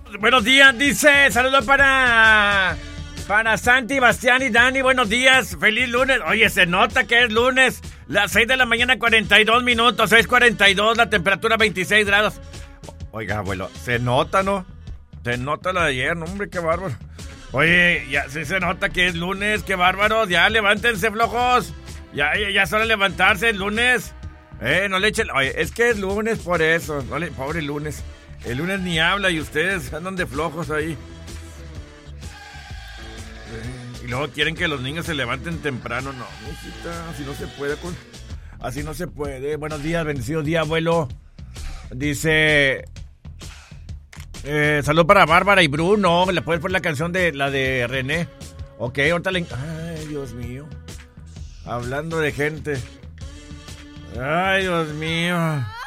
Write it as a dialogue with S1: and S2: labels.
S1: Buenos días, dice. Saludos para Santi, Bastián y Dani. Buenos días. Feliz lunes. Oye, se nota que es lunes. Las 6 de la mañana, 42 minutos. 6:42, la temperatura 26 grados. Oiga, abuelo, se nota, ¿no? Se nota la de ayer, ¿no? Hombre, qué bárbaro. Oye, ya sí se nota que es lunes. Qué bárbaros. Ya, levántense, flojos. Ya es hora de levantarse, es lunes. No le echen... Oye, es que es lunes por eso. No le... Pobre lunes. El lunes ni habla y ustedes andan de flojos ahí. Y luego quieren que los niños se levanten temprano. No, mijita, así no se puede. Así no se puede. Buenos días, bendecido día, abuelo. Dice... salud para Bárbara y Bruno. ¿Le puedes poner la canción de la de René? Ok, ahorita le... Ay, Dios mío. Hablando de gente. Ay, Dios mío.